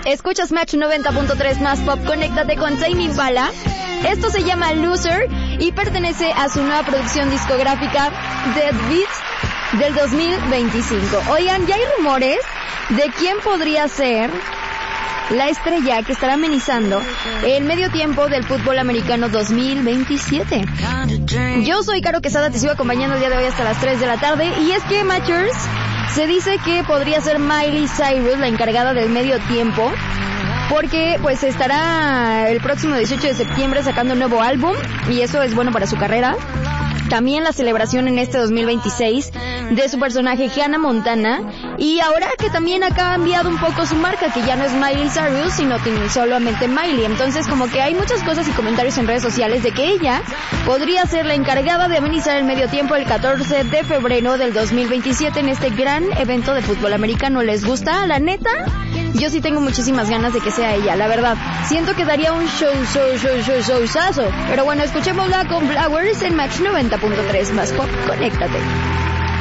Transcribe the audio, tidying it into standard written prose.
Escuchas Match 90.3 más pop. Conéctate con Tame Impala. Esto se llama Loser y pertenece a su nueva producción discográfica Dead Beats del 2025. Oigan, ya hay rumores de quién podría ser la estrella que estará amenizando el medio tiempo del fútbol americano 2027. Yo soy Caro Quesada, te sigo acompañando el día de hoy hasta las 3 de la tarde. Y es que, Matchers, se dice que podría ser Miley Cyrus la encargada del medio tiempo, porque pues estará el próximo 18 de septiembre sacando un nuevo álbum y eso es bueno para su carrera. También la celebración en este 2026 de su personaje Hannah Montana, y ahora que también ha cambiado un poco su marca, que ya no es Miley Cyrus, sino que solamente Miley. Entonces como que hay muchas cosas y comentarios en redes sociales de que ella podría ser la encargada de amenizar el medio tiempo el 14 de febrero del 2027 en este gran evento de fútbol americano. ¿Les gusta? La neta, yo sí tengo muchísimas ganas de que sea ella, la verdad. Siento que daría un showzazo. Pero bueno, escuchémosla con Flowers en Match 90.3 más pop. Conéctate.